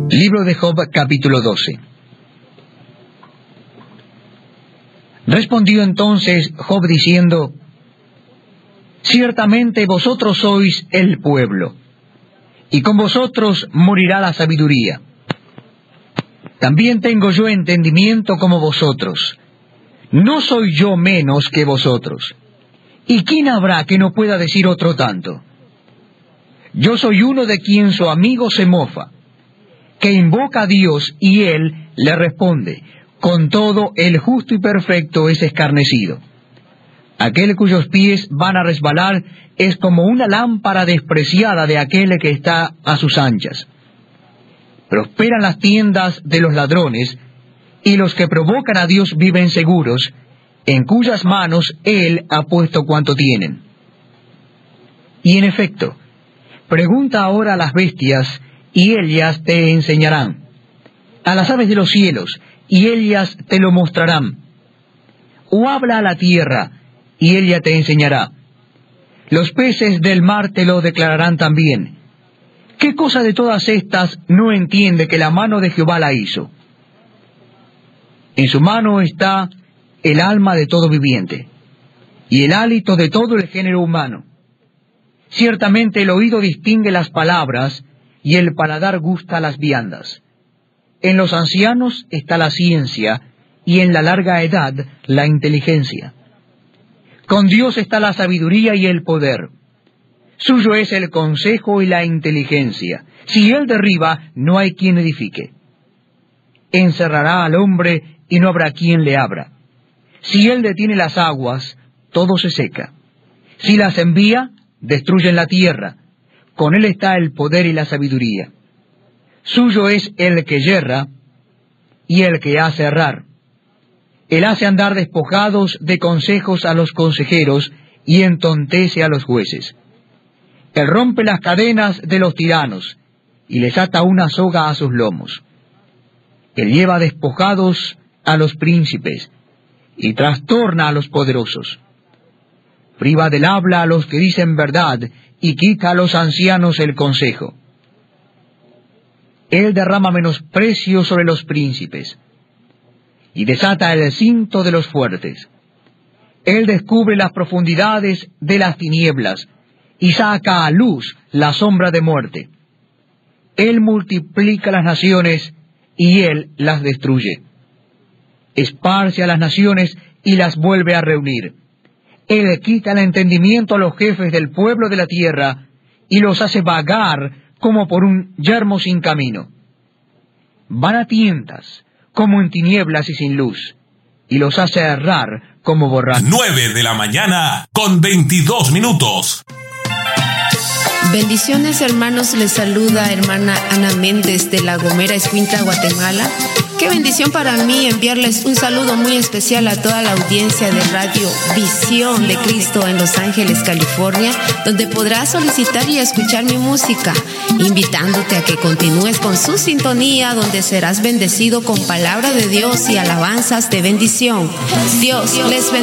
Libro de Job, capítulo 12. Respondió entonces Job diciendo: Ciertamente vosotros sois el pueblo, y con vosotros morirá la sabiduría. También tengo yo entendimiento como vosotros. No soy yo menos que vosotros. ¿Y quién habrá que no pueda decir otro tanto? Yo soy uno de quien su amigo se mofa, que invoca a Dios y él le responde. Con todo, el justo y perfecto es escarnecido. Aquel cuyos pies van a resbalar es como una lámpara despreciada de aquel que está a sus anchas. Prosperan las tiendas de los ladrones, y los que provocan a Dios viven seguros, en cuyas manos Él ha puesto cuanto tienen. Y en efecto, pregunta ahora a las bestias, y ellas te enseñarán; a las aves de los cielos, y ellas te lo mostrarán; o habla a la tierra, y ella te enseñará. Los peces del mar te lo declararán también. ¿Qué cosa de todas estas no entiende que la mano de Jehová la hizo? En su mano está el alma de todo viviente, y el hálito de todo el género humano. Ciertamente el oído distingue las palabras, y el paladar gusta las viandas. En los ancianos está la ciencia, y en la larga edad la inteligencia. Con Dios está la sabiduría y el poder. Suyo es el consejo y la inteligencia. Si Él derriba, no hay quien edifique. Encerrará al hombre, y no habrá quien le abra. Si Él detiene las aguas, todo se seca. Si las envía, destruyen la tierra. Con Él está el poder y la sabiduría. Suyo es el que yerra y el que hace errar. Él hace andar despojados de consejos a los consejeros y entontece a los jueces. Él rompe las cadenas de los tiranos y les ata una soga a sus lomos. Él lleva despojados a los príncipes y trastorna a los poderosos. Priva del habla a los que dicen verdad y quita a los ancianos el consejo. Él derrama menosprecio sobre los príncipes y desata el cinto de los fuertes. Él descubre las profundidades de las tinieblas y saca a luz la sombra de muerte. Él multiplica las naciones y Él las destruye. Esparce a las naciones y las vuelve a reunir. Él quita el entendimiento a los jefes del pueblo de la tierra y los hace vagar como por un yermo sin camino. Van a tientas como en tinieblas y sin luz, y los hace errar como borrachos. 9:22 a.m. Bendiciones, hermanos, les saluda hermana Ana Méndez de La Gomera, Escuintla, Guatemala. Qué bendición para mí enviarles un saludo muy especial a toda la audiencia de Radio Visión de Cristo en Los Ángeles, California, donde podrás solicitar y escuchar mi música, invitándote a que continúes con su sintonía, donde serás bendecido con palabra de Dios y alabanzas de bendición. Dios les bendiga.